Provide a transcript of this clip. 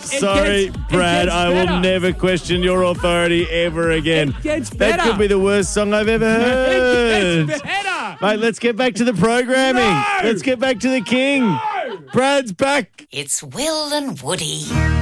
Sorry, Brad, I will never question your authority ever again. It gets better. That could be the worst song I've ever heard. It gets better. Mate, let's get back to the programming. No. Let's get back to the king. No. Brad's back. It's Will and Woody.